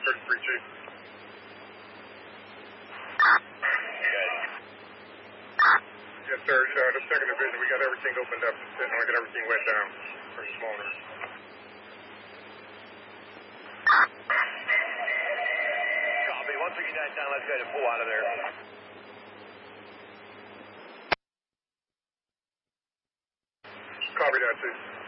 133, Chief. Yes, sir. The second division, we got everything opened up. I want to get everything wet down for the small nurse. Copy. 159 down. Let's go to pull out of there. Copy that, Chief.